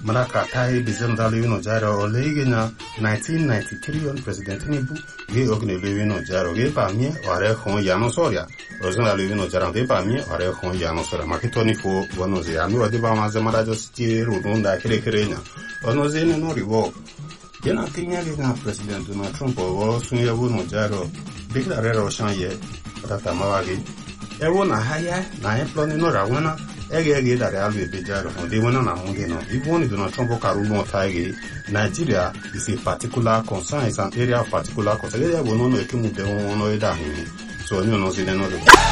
Maraka Tai December Lewino Jaro or Legina 1993 on President Tinubu, Gay Ogne Lewino Jaro, Gay Pamia, or Echon Yano Soria, Rosana Lewino Jaro, Gay Pamia, or Echon Yano Soria, Makitoni for Bonoziano, or the Bamaza Marajo City, Rudunda, Kerekerena, or Nozene no revoke. Yena Kenya President Donald Trump or Sunya Bono Jaro, Declare Oshanye, Ratamawagi, Ewona Haya, Naeplonin or Rawana. Ege that Alvi Bejaro, they went on among them. If one is not Trump Karuno Tige, Nigeria is a particular concern, it's an area of particular concern. They will not know a so you know,